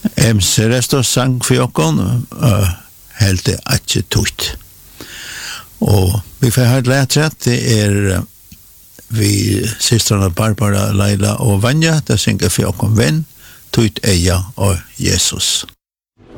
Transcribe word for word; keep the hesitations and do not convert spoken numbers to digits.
M C Resto sang for jokken, uh, helt det ikke tøyt. Og vi får ha et lætrett, det er uh, vi systrene Barbara, Leila og Vanja, det synger for jokken venn, tøyt eia og Jesus.